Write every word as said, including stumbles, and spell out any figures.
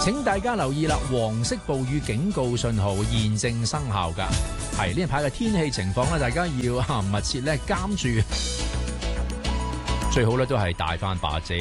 請大家留意啦，黃色暴雨警告信號現正生效㗎。係呢一排嘅天氣情況咧，大家要密切咧監注，最好咧都係帶翻把遮